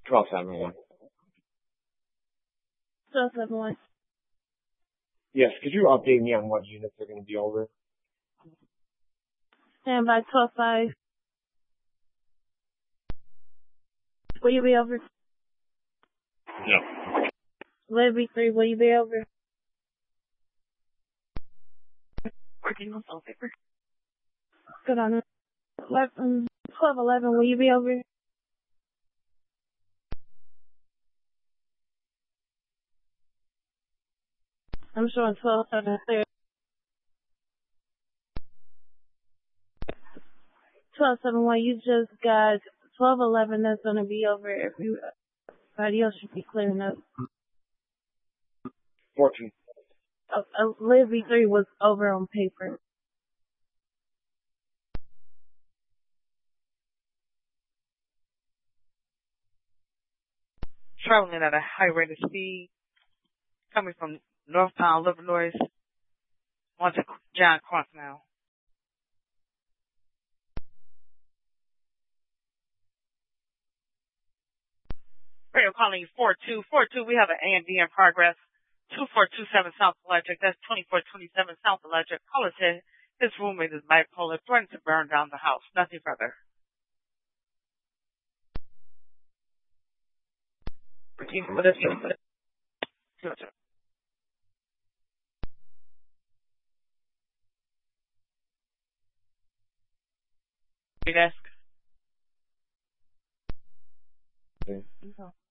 1271. 1271. Yes, could you update me on what units are going to be over? Stand by 12-5. Will you be over? No. Levy 3, will you be over? Working on cell paper. Good on 12-11, will you be over? I'm showing 12-7 clear. 12-7-1, you just got 12-11, that's going to be over. Everybody else should be clearing up. 14. Levy 3 was over on paper. Traveling at a high rate of speed, coming from northbound Livernois onto John Cross now. Radio calling 4242. We have an A&D in progress. 2427 South Electric. That's 2427 South Electric. Caller said his roommate is bipolar, threatening to burn down the house. Nothing further. For this desk. Okay.